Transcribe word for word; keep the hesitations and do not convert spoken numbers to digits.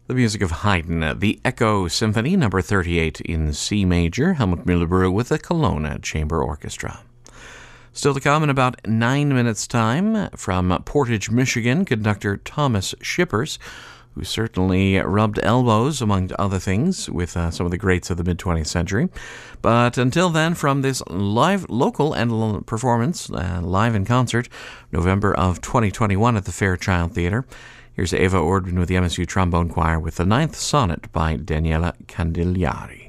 The music of Haydn, the Echo Symphony, number thirty-eight in C major, Helmut Mühlberg with the Kelowna Chamber Orchestra. Still to come in about nine minutes' time, from Portage, Michigan, conductor Thomas Shippers, who certainly rubbed elbows, among other things, with uh, some of the greats of the mid-twentieth century. But until then, from this live local and l- performance, uh, live in concert, November of twenty twenty-one at the Fairchild Theatre, here's Eva Ordwin with the M S U Trombone Choir with the Ninth Sonnet by Daniela Candigliari.